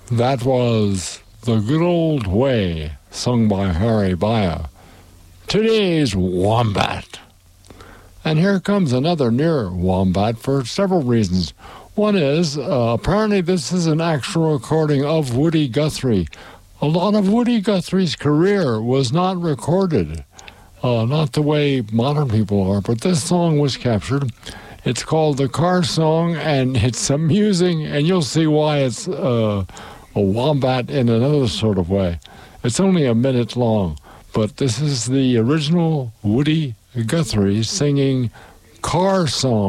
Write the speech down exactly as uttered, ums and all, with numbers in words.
That was The Good Old Way, sung by Harry Baya. Today's Wombat. And here comes another near Wombat for several reasons. One is, uh, apparently this is an actual recording of Woody Guthrie. A lot of Woody Guthrie's career was not recorded, uh, not the way modern people are, but this song was captured. It's called The Car Song, and it's amusing, and you'll see why it's uh, a wombat in another sort of way. It's only a minute long, but this is the original Woody Guthrie singing Car Song.